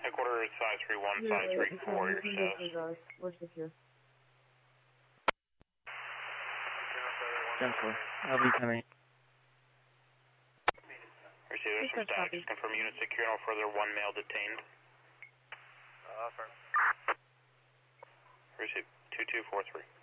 Headquarters, size 31, size 34, your status. We're secure. 10-4. I'll be coming. Receive, there's some status. Confirm unit secure, no further, one male detained. Affirm. Receive, 2243.